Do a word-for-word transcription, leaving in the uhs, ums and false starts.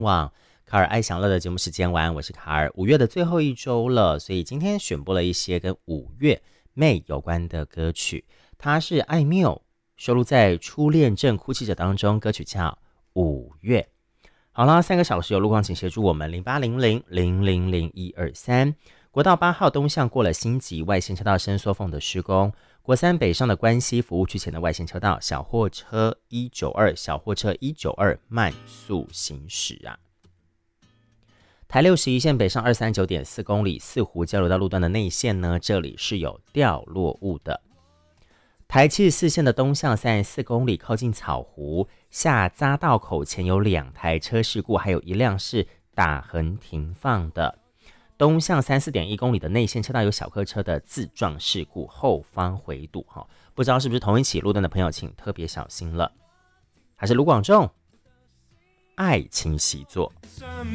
哇，卡尔爱享乐的节目时间，晚安，我是卡尔。五月的最后一周了，所以今天选播了一些跟五月 May 有关的歌曲。它是艾缪收录在《初恋正哭泣者》当中，歌曲叫《五月》。好了，三个小时有路况，请协助我们零八零零零零零一二三。国道八号东向过了新集外线车道伸缩缝的施工，国三北上的关西服务区前的外线车道，小货车一九二，小货车一九二慢速行驶啊。台六十一线北上二三九点四公里，四湖交流道路段的内线呢，这里是有掉落物的。台七十四线的东向三十四公里，靠近草湖下匝道口前有两台车事故，还有一辆是打横停放的。东向三十四点一公里的内线车道有小客车的自撞事故，后方回堵，不知道是不是同一起路段的朋友，请特别小心了。还是卢广仲，爱情习作。